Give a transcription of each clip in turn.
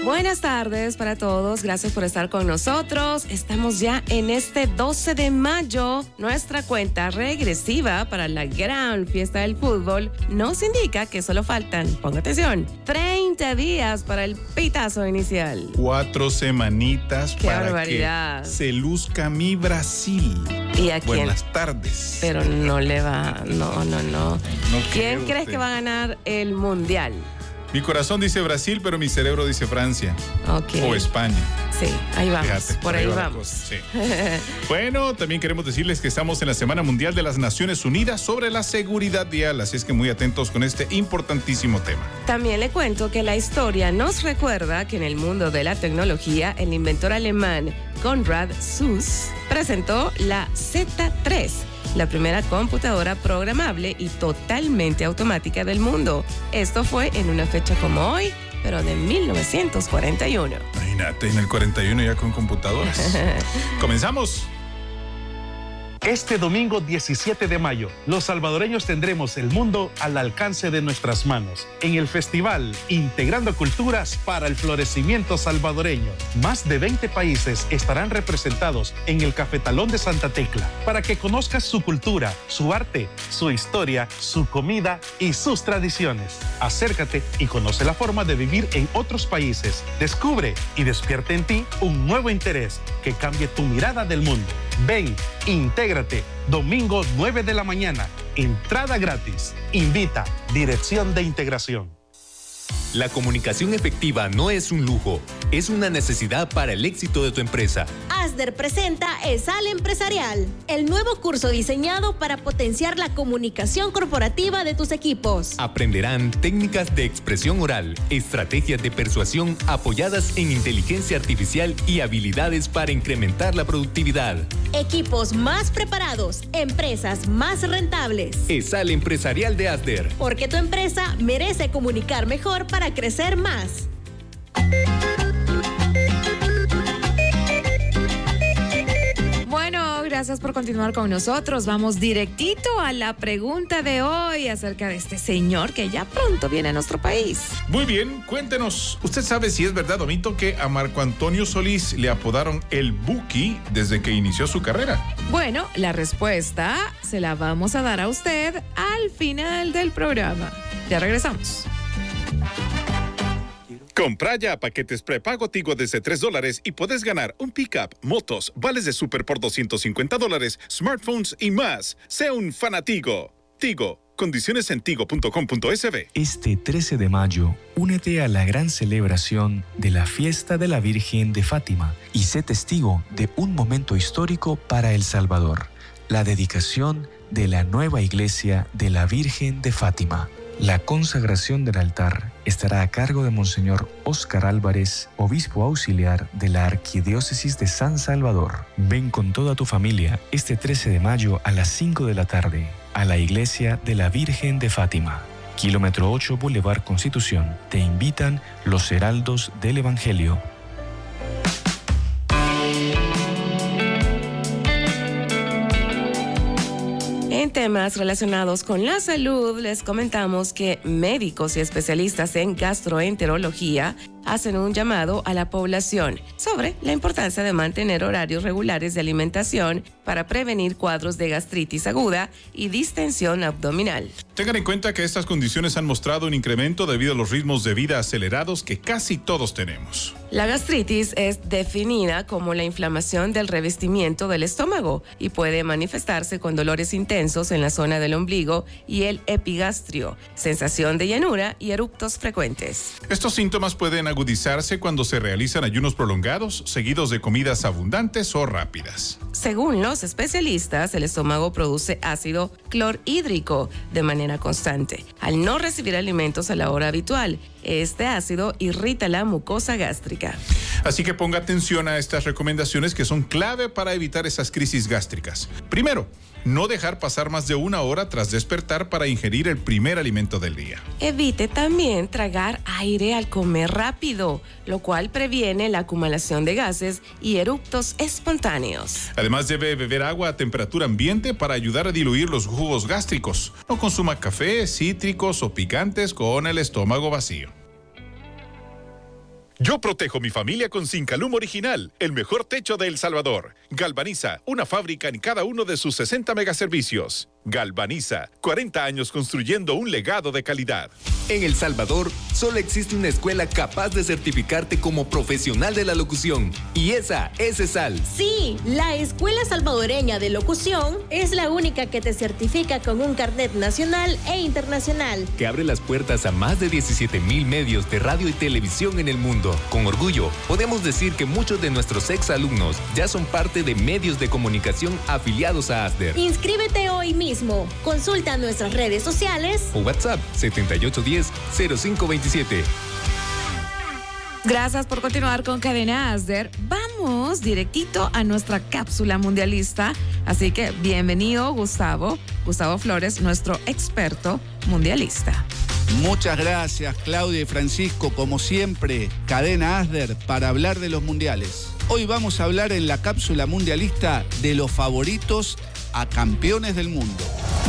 Buenas tardes para todos, gracias por estar con nosotros. Estamos ya en este 12 de mayo. Nuestra cuenta regresiva para la gran fiesta del fútbol nos indica que solo faltan, ponga atención, 30 días para el pitazo inicial. 4 semanitas ¡Qué para barbaridad! que se luzca mi Brasil. ¿Y a quién? Buenas tardes. Pero no le va, no. ¿Quién crees usted que va a ganar el mundial? Mi corazón dice Brasil, pero mi cerebro dice Francia. Ok. O España. Sí, ahí vamos, Fíjate, por ahí va la vamos. cosa, sí. Bueno, también queremos decirles que estamos en la Semana Mundial de las Naciones Unidas sobre la seguridad vial, así es que muy atentos con este importantísimo tema. También le cuento que la historia nos recuerda que en el mundo de la tecnología, el inventor alemán Konrad Zuse presentó la Z3, la primera computadora programable y totalmente automática del mundo. Esto fue en una fecha como hoy, pero de 1941. Imagínate, en el 41 ya con computadoras. Comenzamos. Este domingo 17 de mayo, los salvadoreños tendremos el mundo al alcance de nuestras manos en el festival Integrando Culturas para el Florecimiento Salvadoreño. Más de 20 países estarán representados en el Cafetalón de Santa Tecla para que conozcas su cultura, su arte, su historia, su comida y sus tradiciones. Acércate y conoce la forma de vivir en otros países. Descubre y despierte en ti un nuevo interés que cambie tu mirada del mundo. Ven, intégrate, domingo 9 de la mañana, entrada gratis. Invita, Dirección de Integración. La comunicación efectiva no es un lujo, es una necesidad para el éxito de tu empresa. Asder presenta ESAL Empresarial, el nuevo curso diseñado para potenciar la comunicación corporativa de tus equipos. Aprenderán técnicas de expresión oral, estrategias de persuasión apoyadas en inteligencia artificial y habilidades para incrementar la productividad. Equipos más preparados, empresas más rentables. ESAL Empresarial de Asder. Porque tu empresa merece comunicar mejor para crecer más. Bueno, gracias por continuar con nosotros. Vamos directito a la pregunta de hoy acerca de este señor que ya pronto viene a nuestro país. Muy bien, cuéntenos. ¿Usted sabe si es verdad o mito que a Marco Antonio Solís le apodaron el Buki desde que inició su carrera? Bueno, la respuesta se la vamos a dar a usted al final del programa. Ya regresamos. Compra ya paquetes prepago Tigo desde $3 y puedes ganar un pickup, motos, vales de súper por $250, smartphones y más. Sea un fanatigo. Tigo. Condiciones en tigo.com.sb. Este 13 de mayo, únete a la gran celebración de la fiesta de la Virgen de Fátima y sé testigo de un momento histórico para El Salvador, la dedicación de la nueva iglesia de la Virgen de Fátima. La consagración del altar estará a cargo de Monseñor Óscar Álvarez, obispo auxiliar de la Arquidiócesis de San Salvador. Ven con toda tu familia este 13 de mayo a las 5 de la tarde a la iglesia de la Virgen de Fátima. Kilómetro 8 Boulevard Constitución. Te invitan los heraldos del Evangelio. En temas relacionados con la salud, les comentamos que médicos y especialistas en gastroenterología hacen un llamado a la población sobre la importancia de mantener horarios regulares de alimentación para prevenir cuadros de gastritis aguda y distensión abdominal. Tengan en cuenta que estas condiciones han mostrado un incremento debido a los ritmos de vida acelerados que casi todos tenemos. La gastritis es definida como la inflamación del revestimiento del estómago y puede manifestarse con dolores intensos en la zona del ombligo y el epigastrio, sensación de llenura y eructos frecuentes. Estos síntomas pueden agudizarse cuando se realizan ayunos prolongados, seguidos de comidas abundantes o rápidas. Según los especialistas, el estómago produce ácido clorhídrico de manera constante. Al no recibir alimentos a la hora habitual, este ácido irrita la mucosa gástrica. Así que ponga atención a estas recomendaciones que son clave para evitar esas crisis gástricas. Primero, no dejar pasar más de 1 hora tras despertar para ingerir el primer alimento del día. Evite también tragar aire al comer rápido, lo cual previene la acumulación de gases y eructos espontáneos. Además, debe beber agua a temperatura ambiente para ayudar a diluir los jugos gástricos. No consuma café, cítricos o picantes con el estómago vacío. Yo protejo mi familia con Zincalum Original, el mejor techo de El Salvador. Galvaniza, una fábrica en cada uno de sus 60 megaservicios. Galvaniza, 40 años construyendo un legado de calidad. En El Salvador, solo existe una escuela capaz de certificarte como profesional de la locución. Y esa es ESAL. Sí, la Escuela Salvadoreña de Locución es la única que te certifica con un carnet nacional e internacional. Que abre las puertas a más de 17,000 medios de radio y televisión en el mundo. Con orgullo, podemos decir que muchos de nuestros exalumnos ya son parte de medios de comunicación afiliados a ASDER. Inscríbete hoy mismo. Consulta nuestras redes sociales o WhatsApp 7810-0527. Gracias por continuar con Cadena ASDER. Vamos directito a nuestra cápsula mundialista. Así que bienvenido, Gustavo Flores, nuestro experto mundialista. Muchas gracias, Claudia y Francisco. Como siempre, Cadena ASDER para hablar de los mundiales. Hoy vamos a hablar en la cápsula mundialista de los favoritos a campeones del mundo.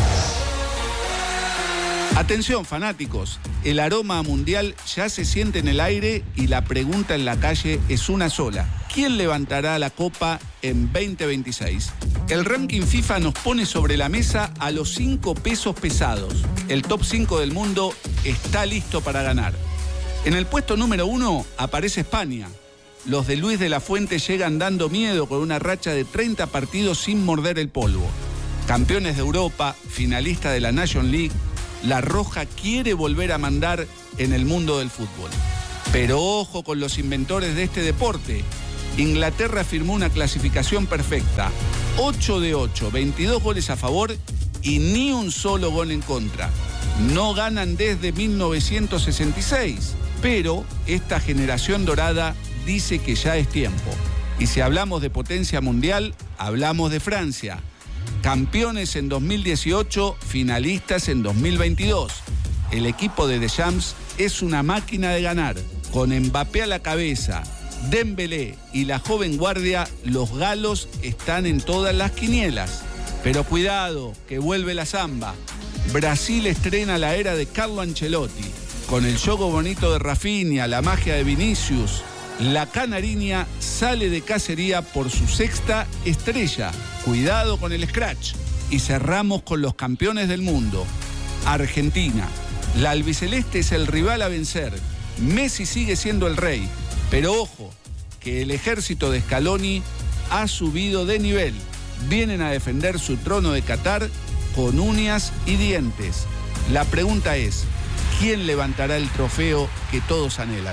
Atención, fanáticos, el aroma mundial ya se siente en el aire y la pregunta en la calle es una sola. ¿Quién levantará la copa en 2026? El ranking FIFA nos pone sobre la mesa a los 5 pesos pesados. El top 5 del mundo está listo para ganar. En el puesto número 1 aparece España. Los de Luis de la Fuente llegan dando miedo con una racha de 30 partidos sin morder el polvo. Campeones de Europa, finalista de la Nations League, la Roja quiere volver a mandar en el mundo del fútbol. Pero ojo con los inventores de este deporte. Inglaterra firmó una clasificación perfecta. 8 de 8, 22 goles a favor y ni un solo gol en contra. No ganan desde 1966, pero esta generación dorada dice que ya es tiempo. Y si hablamos de potencia mundial, hablamos de Francia. Campeones en 2018, finalistas en 2022. El equipo de Deschamps es una máquina de ganar. Con Mbappé a la cabeza, Dembélé y la joven guardia, los galos están en todas las quinielas. Pero cuidado, que vuelve la samba. Brasil estrena la era de Carlo Ancelotti. Con el juego bonito de Rafinha, la magia de Vinicius, la canariña sale de cacería por su 6ª estrella. Cuidado con el scratch. Y cerramos con los campeones del mundo. Argentina. La albiceleste es el rival a vencer. Messi sigue siendo el rey. Pero ojo, que el ejército de Scaloni ha subido de nivel. Vienen a defender su trono de Qatar con uñas y dientes. La pregunta es, ¿quién levantará el trofeo que todos anhelan?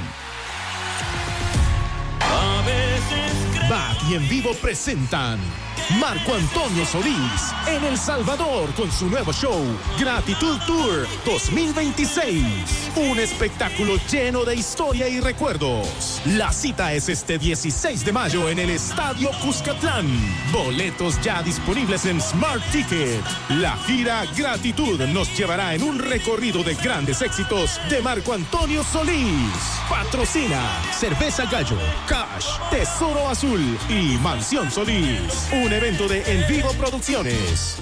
BAT y En Vivo presentan Marco Antonio Solís en El Salvador con su nuevo show Gratitud Tour 2026. Un espectáculo lleno de historia y recuerdos. La cita es este 16 de mayo en el Estadio Cuscatlán. Boletos ya disponibles en Smart Ticket. La gira Gratitud nos llevará en un recorrido de grandes éxitos de Marco Antonio Solís. Patrocina Cerveza Gallo, Cash, Tesoro Azul y Mansión Solís. Un evento de En Vivo Producciones.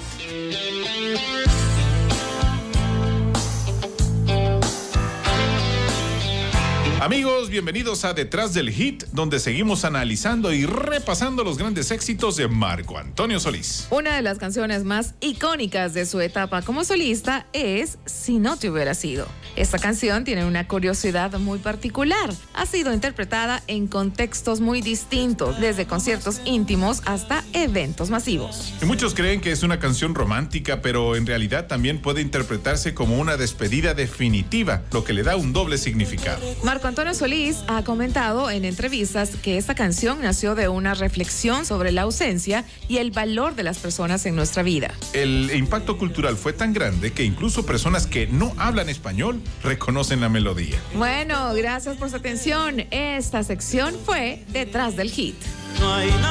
Amigos, bienvenidos a Detrás del Hit, donde seguimos analizando y repasando los grandes éxitos de Marco Antonio Solís. Una de las canciones más icónicas de su etapa como solista es Si no te hubiera sido. Esta canción tiene una curiosidad muy particular. Ha sido interpretada en contextos muy distintos, desde conciertos íntimos hasta eventos masivos. Y muchos creen que es una canción romántica, pero en realidad también puede interpretarse como una despedida definitiva, lo que le da un doble significado. Marco Antonio Solís ha comentado en entrevistas que esta canción nació de una reflexión sobre la ausencia y el valor de las personas en nuestra vida. El impacto cultural fue tan grande que incluso personas que no hablan español reconocen la melodía. Bueno, gracias por su atención. Esta sección fue Detrás del Hit. No hay nada.